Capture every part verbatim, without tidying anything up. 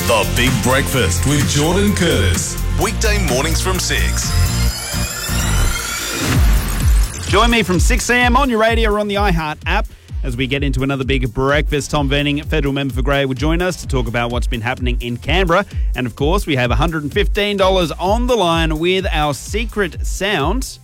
The Big Breakfast with Jordan Curtis. Weekday mornings from six. Join me from six a.m. on your radio or on the iHeart app as we get into another big breakfast. Tom Verning, federal member for Grey, will join us to talk about what's been happening in Canberra. And, of course, we have one hundred fifteen dollars on the line with our secret sound.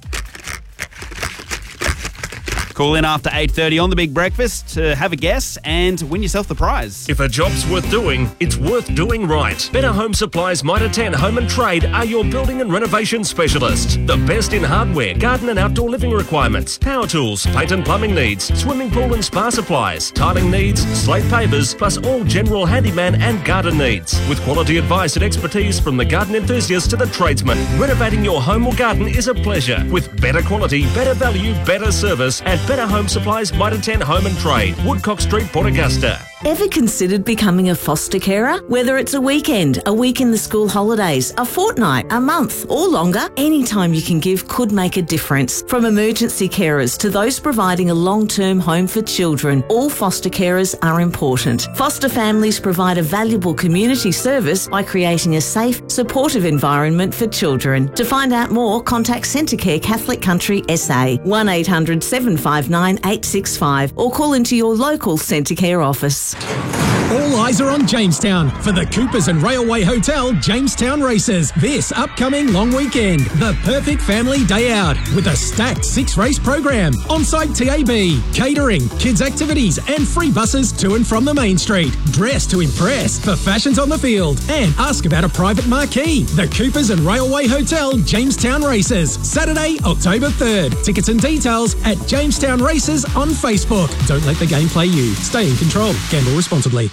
Call in after eight thirty on The Big Breakfast to have a guess and win yourself the prize. If a job's worth doing, it's worth doing right. Better Home Supplies Mitre ten Home and Trade are your building and renovation specialists. The best in hardware, garden and outdoor living requirements, power tools, paint and plumbing needs, swimming pool and spa supplies, tiling needs, slate pavers, plus all general handyman and garden needs. With quality advice and expertise from the garden enthusiast to the tradesman, renovating your home or garden is a pleasure. With better quality, better value, better service at Better Home Supplies Mitre ten Home and Trade, Woodcock Street, Port Augusta. Ever considered becoming a foster carer? Whether it's a weekend, a week in the school holidays, a fortnight, a month, or longer, any time you can give could make a difference. From emergency carers to those providing a long-term home for children, all foster carers are important. Foster families provide a valuable community service by creating a safe, supportive environment for children. To find out more, contact Centrecare Catholic Country S A, one eight hundred seven five nine eight six five, or call into your local Centrecare office. All eyes are on Jamestown for the Coopers and Railway Hotel Jamestown Races this upcoming long weekend. The perfect family day out with a stacked six-race program, on-site T A B, catering, kids' activities and free buses to and from the main street. Dress to impress for fashions on the field and ask about a private marquee. The Coopers and Railway Hotel Jamestown Races, Saturday, October third. Tickets and details at Jamestown Races on Facebook. Don't let the game play you. Stay in control. Gamble responsibly.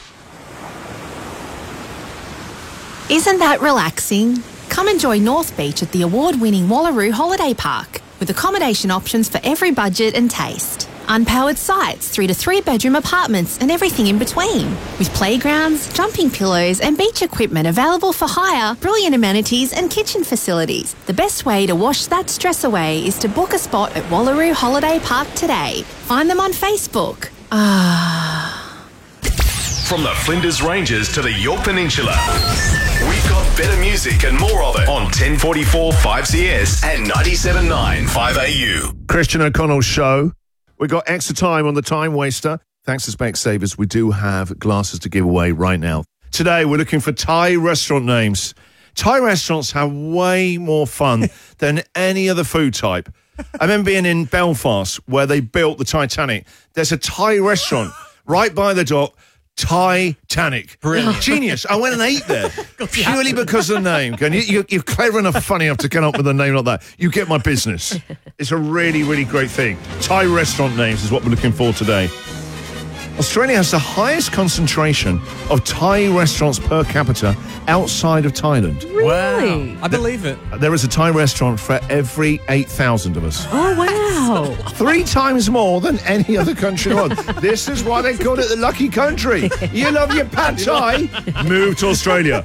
Isn't that relaxing? Come enjoy North Beach at the award-winning Wallaroo Holiday Park with accommodation options for every budget and taste. Unpowered sites, three to three bedroom apartments and everything in between. With playgrounds, jumping pillows and beach equipment available for hire, brilliant amenities and kitchen facilities. The best way to wash that stress away is to book a spot at Wallaroo Holiday Park today. Find them on Facebook. Ah. From the Flinders Ranges to the Yorke Peninsula, we've got better music and more of it on ten forty-four five C S and ninety-seven point nine five A U. Christian O'Connell's show. We've got extra time on the Time Waster. Thanks to Specsavers, we do have glasses to give away right now. Today, we're looking for Thai restaurant names. Thai restaurants have way more fun than any other food type. I remember being in Belfast where they built the Titanic. There's a Thai restaurant right by the dock. Titanic. Brilliant. Genius. I went and ate there purely because of the name. And you, you, you're clever enough, funny enough to come up with a name like that. You get my business. It's a really, really great thing. Thai restaurant names is what we're looking for today. Australia has the highest concentration of Thai restaurants per capita outside of Thailand. Really? Wow. I believe it. There is a Thai restaurant for every eight thousand of us. Oh, wow. Three times more than any other country in the world. This is why they call it the lucky country. You love your pad Thai? Move to Australia.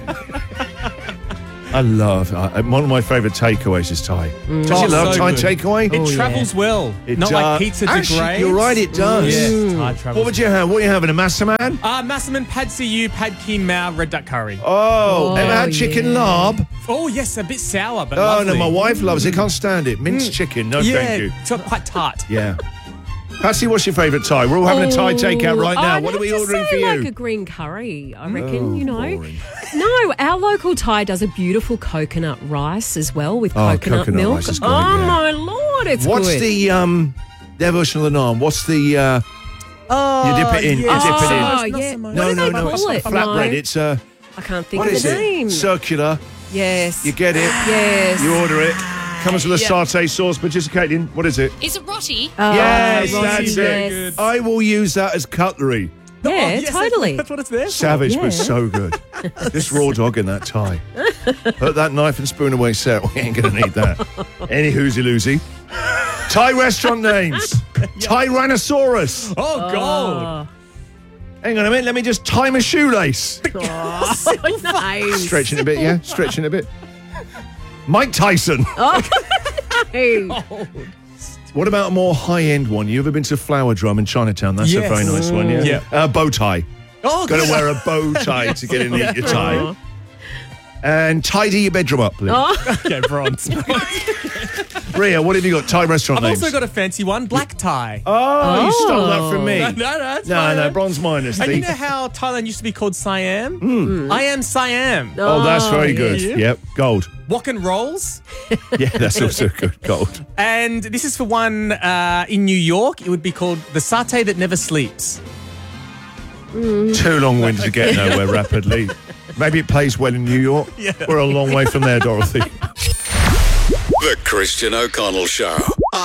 I love, uh, one of my favourite takeaways is Thai. Mm. Does oh, you love so Thai good. takeaway? It oh, travels yeah. well. It Not does. like pizza degrades. Actually, you're right, it does. Mm. Yeah, Thai travels. What would you have? What are you having, a Massaman? Uh, Massaman, Pad See Ew, Pad Kim Mao, red duck curry. Oh, oh ever had chicken yeah. larb? Oh, yes, a bit sour, but Oh, lovely. no, my wife loves it. Can't stand it. Minced Mm. chicken, no yeah, thank you. It's quite tart. Yeah. Patsy, what's your favourite Thai? We're all having oh, a Thai takeout right now. I'd What are we have to ordering say for you? like a green curry, I reckon, Oh, you know. boring. No, our local Thai does a beautiful coconut rice as well with Oh, coconut, coconut milk. rice is great, oh, yeah. my Lord, it's What's good. the, um, their version of the naan? What's the, uh, Oh, you dip it in, yeah. you dip it in. Oh, Not yeah. so much. No, What do no, they no, it's call not it? flatbread. No. It's, uh, I can't think what of is the it? name. Circular. Yes. You get it. Yes. You order it. Comes with a Yeah. satay sauce, participating. What is it? Is it roti? Oh, yes, Rossi, that's yes. it. I will use that as cutlery. Yeah, Oh, yes, totally. That's what it's there for. Savage, yeah. but so good. This raw dog in that Thai. Put that knife and spoon away, Sarah. We ain't going to need that. Any hoozy-loozy. Thai restaurant names. Tyrannosaurus. Oh, God. Hang on a minute. Let me just tie my shoelace. Oh, so nice. Stretching a bit, yeah? Stretching a bit. Mike Tyson. Oh, no. What about a more high-end one? You ever been to Flower Drum in Chinatown? That's Yes. a very nice one, yeah? Yeah. Uh, bow tie. Oh, Got to good. wear a bow tie to get in and eat your tie. And tidy your bedroom up, please. Oh, Okay, bronze. Ria, what have you got? Thai restaurant I've names. also got a fancy one, black tie. oh, you stole that from me. No, no, no, it's no, fine. no, bronze minus. And you thief. know how Thailand used to be called Siam? I am Siam. Oh, that's very good. yeah. Yep, gold. Wok and rolls. Yeah, that's also good. Gold. And this is for one uh, in New York. It would be called the satay that never sleeps. Too long-winded to get nowhere rapidly. Maybe it plays well in New York. Yeah. We're a long way from there, Dorothy. The Christian O'Connell Show.